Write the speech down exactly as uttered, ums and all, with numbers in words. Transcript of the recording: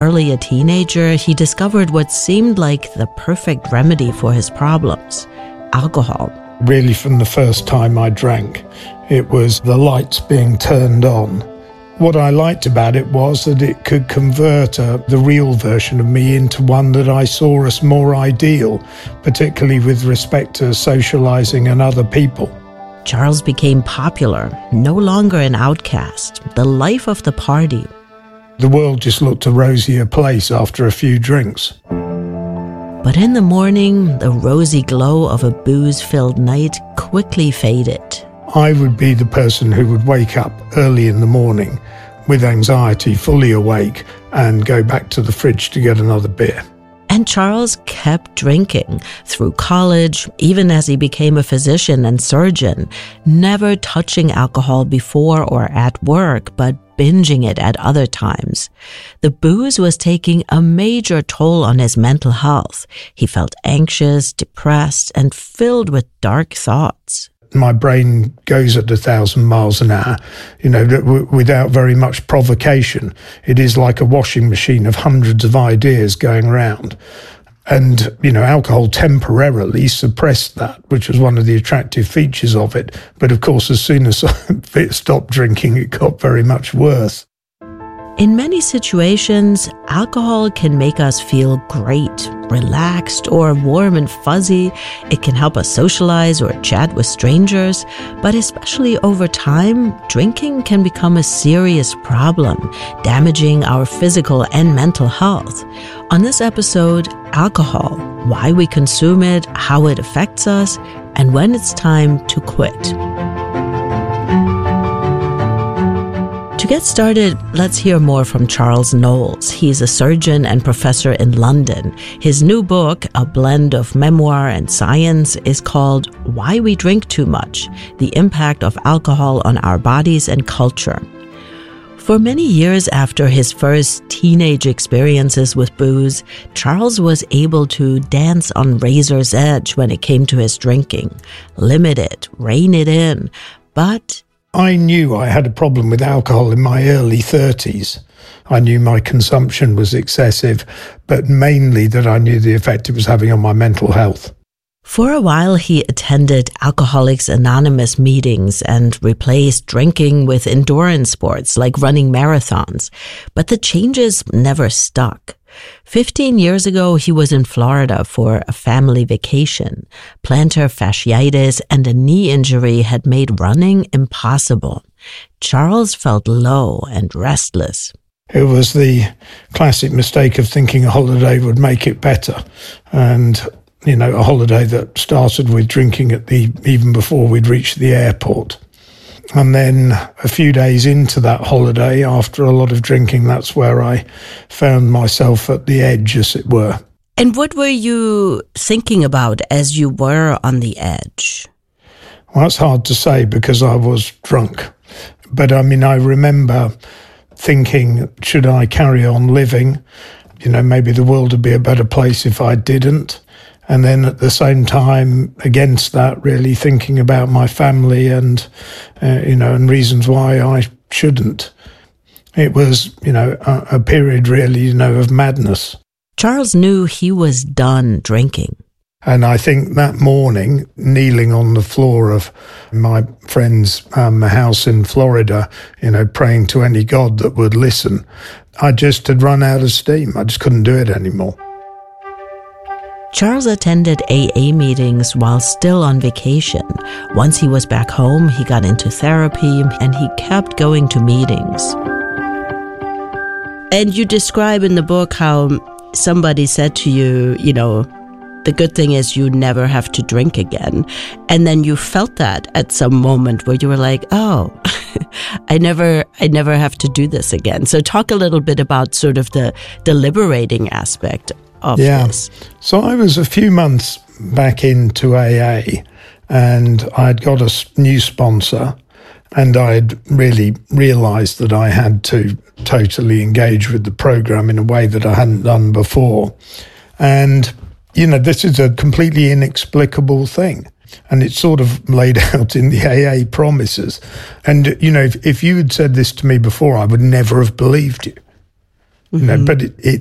barely a teenager, he discovered what seemed like the perfect remedy for his problems: alcohol. Really, from the first time I drank, it was the lights being turned on. What I liked about it was that it could convert uh, the real version of me into one that I saw as more ideal, particularly with respect to socializing and other people. Charles became popular, no longer an outcast, the life of the party. The world just looked a rosier place after a few drinks. But in the morning, the rosy glow of a booze-filled night quickly faded. I would be the person who would wake up early in the morning with anxiety, fully awake, and go back to the fridge to get another beer. And Charles kept drinking through college, even as he became a physician and surgeon, never touching alcohol before or at work, but binging it at other times. The booze was taking a major toll on his mental health. He felt anxious, depressed, and filled with dark thoughts. My brain goes at a thousand miles an hour, you know, w- without very much provocation. It is like a washing machine of hundreds of ideas going around. And, you know, alcohol temporarily suppressed that, which was one of the attractive features of it. But of course, as soon as I stopped drinking, it got very much worse. In many situations, alcohol can make us feel great, relaxed, or warm and fuzzy. It can help us socialize or chat with strangers. But especially over time, drinking can become a serious problem, damaging our physical and mental health. On this episode, alcohol, why we consume it, how it affects us, and when it's time to quit. To get started, let's hear more from Charles Knowles. He's a surgeon and professor in London. His new book, a blend of memoir and science, is called Why We Drink Too Much: The Impact of Alcohol on Our Bodies and Culture. For many years after his first teenage experiences with booze, Charles was able to dance on razor's edge when it came to his drinking. Limit it, rein it in, but I knew I had a problem with alcohol in my early thirties. I knew my consumption was excessive, but mainly that I knew the effect it was having on my mental health. For a while, he attended Alcoholics Anonymous meetings and replaced drinking with endurance sports like running marathons. But the changes never stuck. Fifteen years ago, he was in Florida for a family vacation. Plantar fasciitis and a knee injury had made running impossible. Charles felt low and restless. It was the classic mistake of thinking a holiday would make it better. And, you know, a holiday that started with drinking at the even before we'd reached the airport. And then a few days into that holiday, after a lot of drinking, that's where I found myself at the edge, as it were. And what were you thinking about as you were on the edge? Well, that's hard to say because I was drunk. But I mean, I remember thinking, should I carry on living? You know, maybe the world would be a better place if I didn't. And then at the same time, against that, really thinking about my family and, uh, you know, and reasons why I shouldn't. It was, you know, a, a period really, you know, of madness. Charles knew he was done drinking. And I think that morning, kneeling on the floor of my friend's um, house in Florida, you know, praying to any God that would listen, I just had run out of steam. I just couldn't do it anymore. Charles attended A A meetings while still on vacation. Once he was back home, he got into therapy and he kept going to meetings. And you describe in the book how somebody said to you, you know, the good thing is you never have to drink again. And then you felt that at some moment where you were like, oh, I never I never have to do this again. So talk a little bit about sort of the, the liberating aspect of yeah. this. So I was a few months back into A A and I'd got a new sponsor and I'd really realised that I had to totally engage with the program in a way that I hadn't done before. And, you know, this is a completely inexplicable thing. And it's sort of laid out in the A A promises. And, you know, if, if you had said this to me before, I would never have believed you. Mm-hmm. You know, but it, it